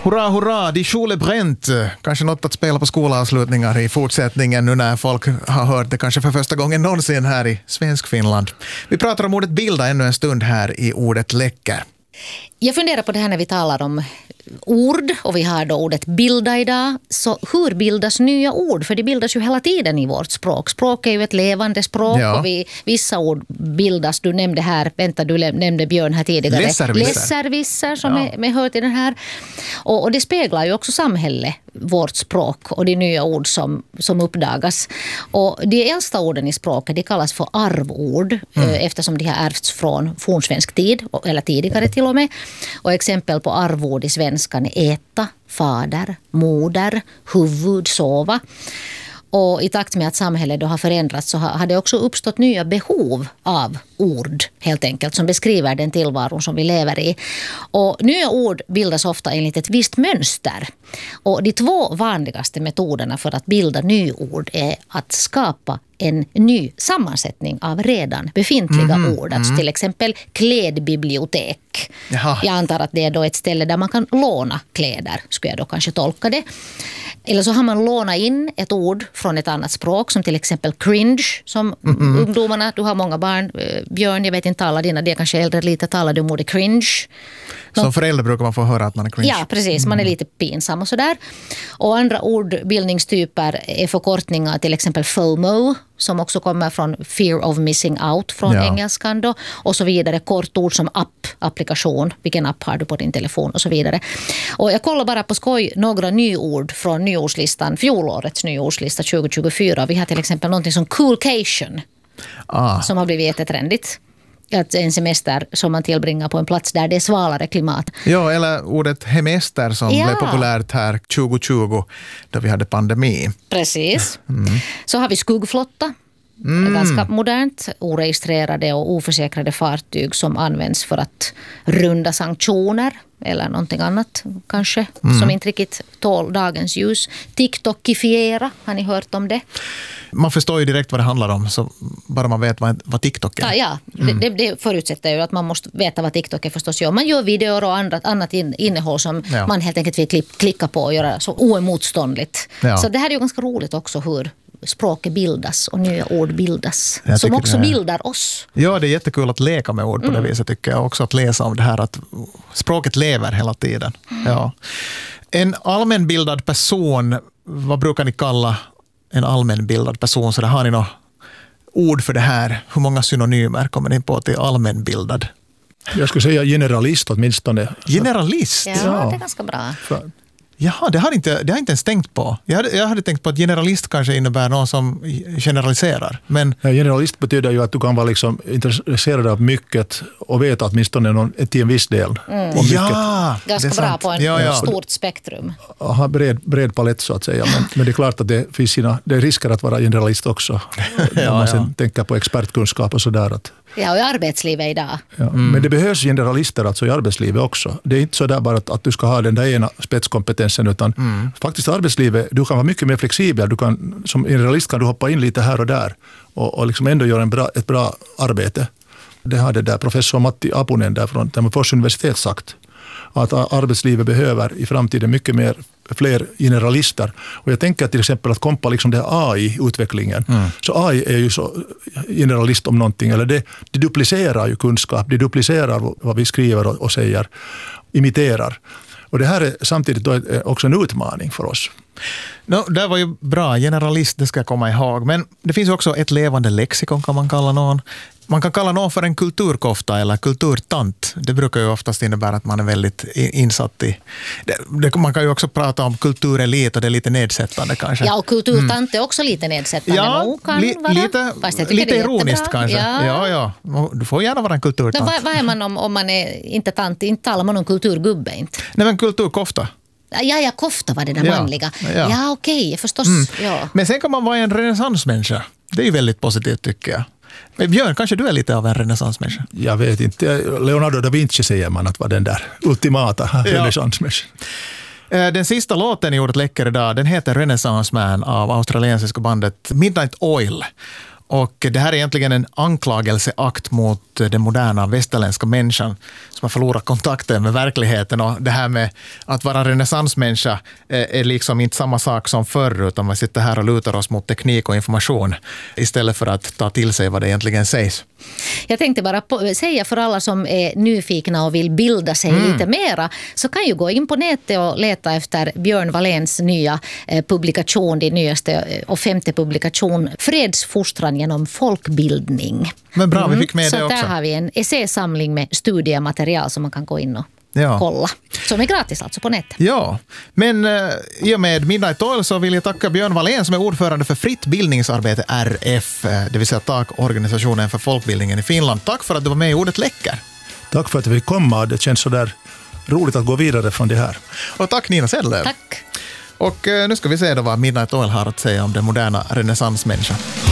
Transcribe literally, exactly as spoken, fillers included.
Hurra, hurra, die Schule brennt. Kanske något att spela på skolavslutningar i fortsättningen nu när folk har hört det kanske för första gången någonsin här i svensk Finland. Vi pratar om ordet bilda ännu en stund här i ordet läcker. Jag funderar på det här när vi talar om ord och vi har då ordet bilda idag. Så hur bildas nya ord? För det bildas ju hela tiden i vårt språk. Språk är ju ett levande språk ja. och vi, vissa ord bildas. Du nämnde här, vänta du nämnde Björn här tidigare. Lässervisser. Lässervisser som ja. är med hört i den här. Och, och det speglar ju också samhället, vårt språk och de nya ord som, som uppdagas. Och de äldsta orden i språket de kallas för arvord mm. eftersom de har ärvts från fornsvensk tid eller tidigare till och med. Och exempel på arvord i svenskan är äta, fader, moder, huvud, sova. Och i takt med att samhället då har förändrats så har det också uppstått nya behov av ord helt enkelt som beskriver den tillvaron som vi lever i. Och nya ord bildas ofta enligt ett visst mönster. Och de två vanligaste metoderna för att bilda nyord är att skapa en ny sammansättning av redan befintliga mm, ord. Alltså mm. till exempel klädbibliotek. Jaha. Jag antar att det är då ett ställe där man kan låna kläder, skulle jag då kanske tolka det. Eller så har man lånat in ett ord från ett annat språk som till exempel cringe som mm. ungdomarna, du har många barn, Björn, jag vet inte alla dina, det är kanske äldre lite talade om ordet cringe. Som Nå- förälder brukar man få höra att man är cringe. Ja, precis, man är lite pinsam och sådär. Och andra ordbildningstyper är förkortningar, till exempel FOMO som också kommer från fear of missing out från ja. engelskan då, och så vidare, kortord som app, applikation, vilken app har du på din telefon och så vidare. Och jag kollar bara på skoj några nyord från nyordslistan, fjolårets nyordslista tjugo tjugofyra. Vi har till exempel någonting som coolcation ah. som har blivit jättetrendigt. En semester som man tillbringar på en plats där det är svalare klimat. Ja, eller ordet hemester som ja. blev populärt här tjugo tjugo då vi hade pandemi. Precis. Mm. Så har vi skuggflotta. Mm. Ganska modernt, oregistrerade och oförsäkrade fartyg som används för att runda sanktioner eller någonting annat kanske mm. som inte riktigt tål dagens ljus. TikTokifiera, har ni hört om det? Man förstår ju direkt vad det handlar om så bara man vet vad, vad TikTok är. Ja, ja. Mm. Det, det förutsätter ju att man måste veta vad TikTok är förstås. Ja, man gör videor och annat, annat in, innehåll som ja. man helt enkelt vill klick, klicka på och göra så oemotståndligt. Ja. Så det här är ju ganska roligt också hur språket bildas och nya ord bildas. Jag som också bildar oss. Ja, det är jättekul att leka med ord på mm. det viset tycker jag. Också att läsa om det här att språket lever hela tiden. Mm. Ja. En allmänbildad person, vad brukar ni kalla en allmänbildad person? Så där har ni något ord för det här. Hur många synonymer kommer ni på till allmänbildad? Jag skulle säga generalist åtminstone. Generalist? Ja, ja. Det är ganska bra. För Jaha, det har inte, det har inte ens tänkt på. Jag hade, jag hade tänkt på att generalist kanske innebär någon som generaliserar. Men ja, generalist betyder ju att du kan vara liksom intresserad av mycket och veta åtminstone någon, till en viss del. Mm. Om ja, ganska bra på en ja, ja. stort spektrum. Ha bred, bred palett så att säga. Men, men det är klart att det finns sina, det är risker att vara generalist också. ja, om man sen ja. tänker på expertkunskap och sådär att ja, och i arbetslivet idag. Ja, mm. Men det behövs generalister alltså i arbetslivet också. Det är inte så där bara att, att du ska ha den där ena spetskompetensen utan mm. faktiskt i arbetslivet, du kan vara mycket mer flexibel. Du kan, som generalist kan du hoppa in lite här och där och, och liksom ändå göra en bra, ett bra arbete. Det hade där professor Matti Apunen där från Tammerfors universitet sagt att arbetslivet behöver i framtiden mycket mer fler generalister. Och jag tänker till exempel att kompa liksom det här A I-utvecklingen. Mm. Så A I är ju så generalist om någonting. Eller det, det duplicerar ju kunskap. Det duplicerar vad vi skriver och, och säger. Imiterar. Och det här är samtidigt då också en utmaning för oss. No, det var ju bra. Generalist, det ska jag komma ihåg. Men det finns också ett levande lexikon kan man kalla någon. Man kan kalla någon för en kulturkofta eller kulturtant. Det brukar ju oftast innebära att man är väldigt insatt i... Det, det, man kan ju också prata om kulturelit och det är lite nedsättande kanske. Ja, och kulturtant mm. är också lite nedsättande. Ja, nog kan li, vara. lite, lite ironiskt kanske. Ja. ja, ja. Du får gärna vara en kulturtant. Men vad, vad är man om, om man är inte tant? Inte talar man om kulturgubbe inte? Nej, men kulturkofta. Ja, ja, kofta var det där ja, manliga. Ja, ja okej, okay, förstås. Mm. Ja. Men sen kan man vara en renässansmänniska. Det är ju väldigt positivt tycker jag. Men Björn, kanske du är lite av en renässansmänniska? Jag vet inte. Leonardo da Vinci säger man att vara den där ultimata ja. renässansmänniskan. Den sista låten i ordet läcker idag, den heter Renaissance Man av australiensiska bandet Midnight Oil. Och det här är egentligen en anklagelseakt mot den moderna västerländska människan som har förlorat kontakten med verkligheten. Och det här med att vara renässansmänniska är liksom inte samma sak som förr, utan man sitter här och lutar oss mot teknik och information istället för att ta till sig vad det egentligen sägs. Jag tänkte bara på, säga för alla som är nyfikna och vill bilda sig mm. lite mera, så kan ju gå in på nätet och leta efter Björn Waléns nya eh, publikation, din nyaste och femte publikation, Fredsfostran genom folkbildning. Men bra, vi fick med så det också. Så där har vi en essäsamling med studiematerial som man kan gå in och ja. kolla. Som är gratis alltså på nätet. Ja, men uh, i och med Midnight Oil så vill jag tacka Björn Walén som är ordförande för Fritt bildningsarbete R F, det vill säga takorganisationen för folkbildningen i Finland. Tack för att du var med i Ordet läcker. Tack för att vi kom. Det känns så där roligt att gå vidare från det här. Och tack Nina Sedlöv. Tack. Och uh, nu ska vi se då vad Midnight Oil har att säga om den moderna renässansmänniskan.